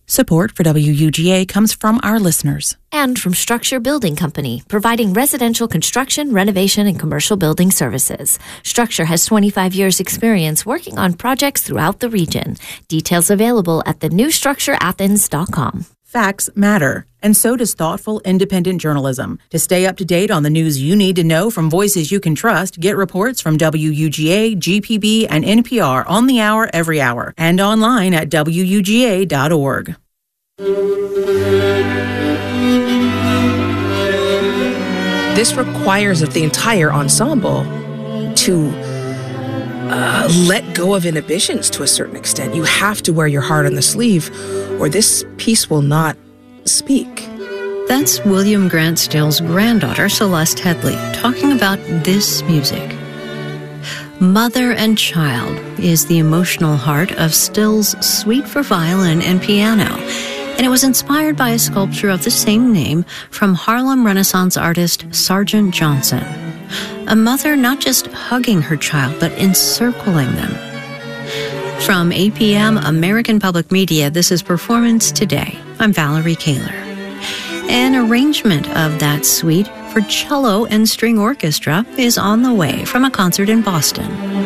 Support for WUGA comes from our listeners. And from Structure Building Company, providing residential construction, renovation, and commercial building services. Structure has 25 years' experience working on projects throughout the region. Details available at thenewstructureathens.com. Facts matter, and so does thoughtful, independent journalism. To stay up to date on the news you need to know from voices you can trust, get reports from WUGA, GPB, and NPR on the hour every hour, and online at WUGA.org. This requires of the entire ensemble to let go of inhibitions to a certain extent. You have to wear your heart on the sleeve, or this piece will not speak. That's William Grant Still's granddaughter, Celeste Headley, talking about this music. Mother and Child is the emotional heart of Still's Suite for Violin and Piano, and it was inspired by a sculpture of the same name from Harlem Renaissance artist Sargent Johnson. A mother not just hugging her child, but encircling them. From APM American Public Media, this is Performance Today. I'm Valerie Kaler. An arrangement of that suite for cello and string orchestra is on the way from a concert in Boston.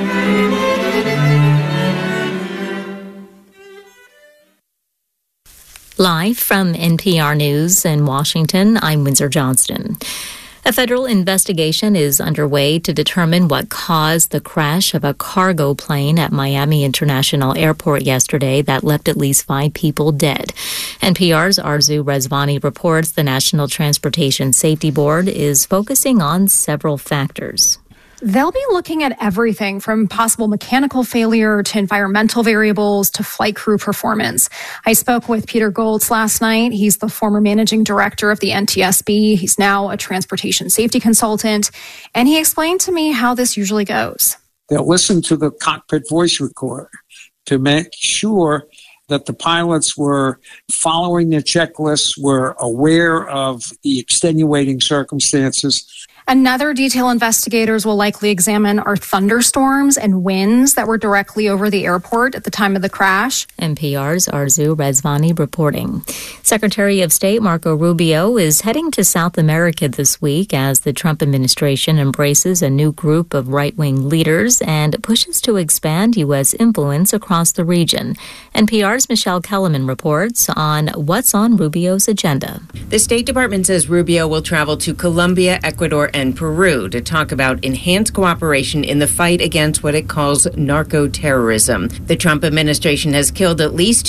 Live from NPR News in Washington, I'm Windsor Johnston. A federal investigation is underway to determine what caused the crash of a cargo plane at Miami International Airport yesterday that left at least 5 people dead. NPR's Arzu Rezvani reports the National Transportation Safety Board is focusing on several factors. They'll be looking at everything from possible mechanical failure to environmental variables to flight crew performance. I spoke with Peter Goltz last night. He's the former managing director of the NTSB. He's now a transportation safety consultant. And he explained to me how this usually goes. They'll listen to the cockpit voice recorder to make sure that the pilots were following their checklists, were aware of the extenuating circumstances. Another detail investigators will likely examine are thunderstorms and winds that were directly over the airport at the time of the crash. NPR's Arzu Rezvani reporting. Secretary of State Marco Rubio is heading to South America this week as the Trump administration embraces a new group of right-wing leaders and pushes to expand U.S. influence across the region. NPR's Michelle Kellerman reports on what's on Rubio's agenda. The State Department says Rubio will travel to Colombia, Ecuador, and Peru to talk about enhanced cooperation in the fight against what it calls narco-terrorism. The Trump administration has killed at least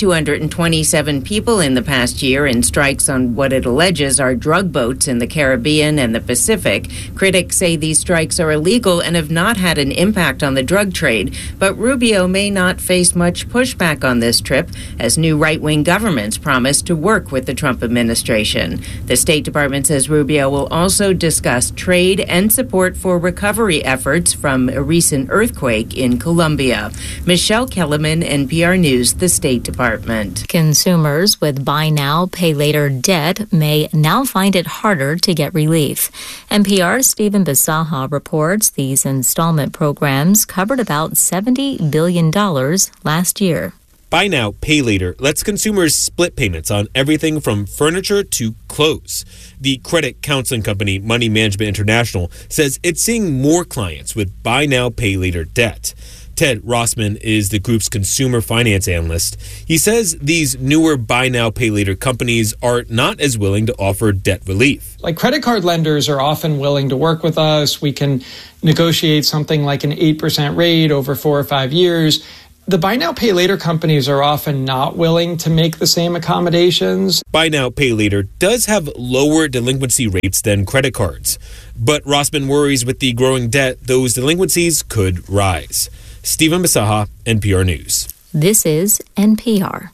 227 people in the past year in strikes on what it alleges are drug boats in the Caribbean and the Pacific. Critics say these strikes are illegal and have not had an impact on the drug trade, but Rubio may not face much pushback on this trip, as new right-wing governments promise to work with the Trump administration. The State Department says Rubio will also discuss trade and support for recovery efforts from a recent earthquake in Colombia. Michelle Kellerman, NPR News, the State Department. Consumers with buy now, pay later debt may now find it harder to get relief. NPR's Stephen Bisaha reports these installment programs covered about $70 billion last year. Buy Now, Pay Later lets consumers split payments on everything from furniture to clothes. The credit counseling company Money Management International says it's seeing more clients with Buy Now, Pay Later debt. Ted Rossman is the group's consumer finance analyst. He says these newer Buy Now, Pay Later companies are not as willing to offer debt relief. Like credit card lenders are often willing to work with us. We can negotiate something like an 8% rate over 4 or 5 years. The Buy Now, Pay Later companies are often not willing to make the same accommodations. Buy Now, Pay Later does have lower delinquency rates than credit cards, but Rossman worries with the growing debt, those delinquencies could rise. Stephen Bisaha, NPR News. This is NPR.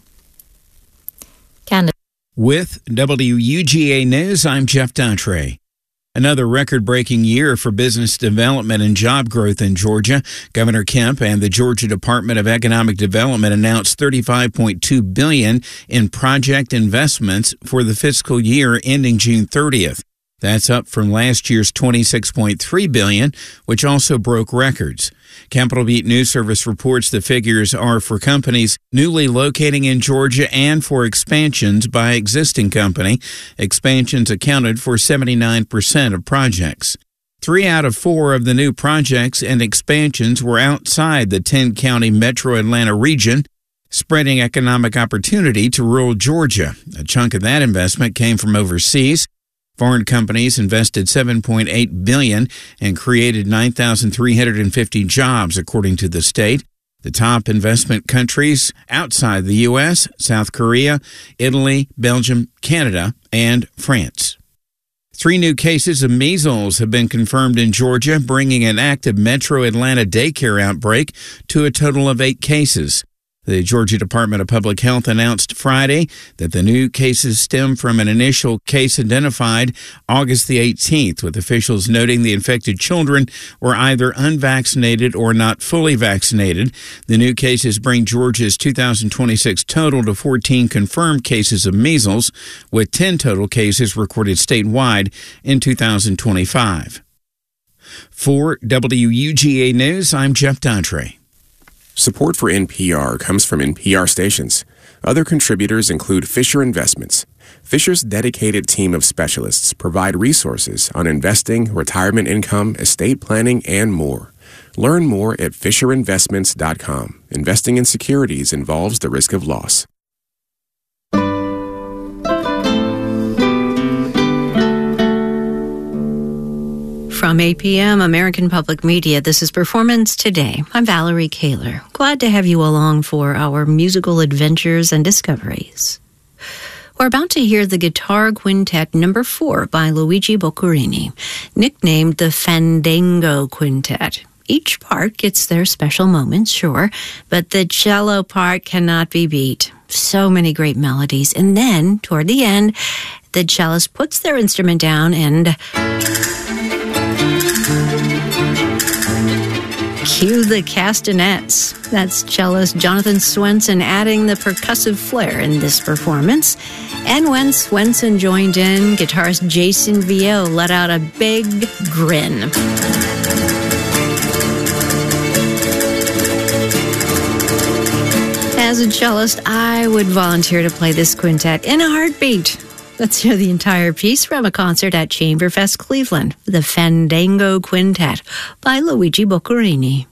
Canada. With WUGA News, I'm Jeff Dautray. Another record-breaking year for business development and job growth in Georgia. Governor Kemp and the Georgia Department of Economic Development announced $35.2 billion in project investments for the fiscal year ending June 30th. That's up from last year's $26.3 billion, which also broke records. Capital Beat News Service reports the figures are for companies newly locating in Georgia and for expansions by existing company. Expansions accounted for 79% of projects. 3 out of 4 of the new projects and expansions were outside the 10-county metro Atlanta region, spreading economic opportunity to rural Georgia. A chunk of that investment came from overseas. Foreign companies invested $7.8 billion and created 9,350 jobs, according to the state. The top investment countries outside the U.S., South Korea, Italy, Belgium, Canada, and France. 3 new cases of measles have been confirmed in Georgia, bringing an active metro Atlanta daycare outbreak to a total of 8 cases. The Georgia Department of Public Health announced Friday that the new cases stem from an initial case identified August the 18th, with officials noting the infected children were either unvaccinated or not fully vaccinated. The new cases bring Georgia's 2026 total to 14 confirmed cases of measles, with 10 total cases recorded statewide in 2025. For WUGA News, I'm Jeff Daughtry. Support for NPR comes from NPR stations. Other contributors include Fisher Investments. Fisher's dedicated team of specialists provide resources on investing, retirement income, estate planning, and more. Learn more at FisherInvestments.com. Investing in securities involves the risk of loss. From APM, American Public Media, this is Performance Today. I'm Valerie Kaler. Glad to have you along for our musical adventures and discoveries. We're about to hear the Guitar Quintet No. 4 by Luigi Boccherini, nicknamed the Fandango Quintet. Each part gets their special moments, sure, but the cello part cannot be beat. So many great melodies. And then, toward the end, the cellist puts their instrument down and cue the castanets. That's cellist Jonathan Swenson adding the percussive flair in this performance. And when Swenson joined in, guitarist Jason Vieau let out a big grin. As a cellist, I would volunteer to play this quintet in a heartbeat. Let's hear the entire piece from a concert at Chamberfest Cleveland, the Fandango Quintet by Luigi Boccherini.